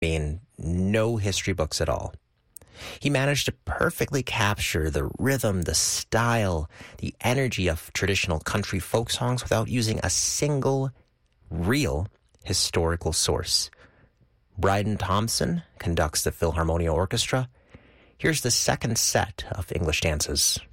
mean no history books at all. He managed to perfectly capture the rhythm, the style, the energy of traditional country folk songs without using a single real historical source. Bryden Thompson conducts the Philharmonia Orchestra. Here's the second set of English dances.